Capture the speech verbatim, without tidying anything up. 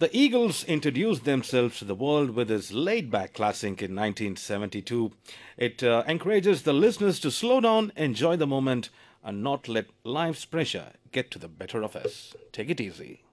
The Eagles introduced themselves to the world with this laid back classic in nineteen seventy-two. It uh, encourages the listeners to slow down, enjoy the moment, and not let life's pressure get to the better of us. Take it easy.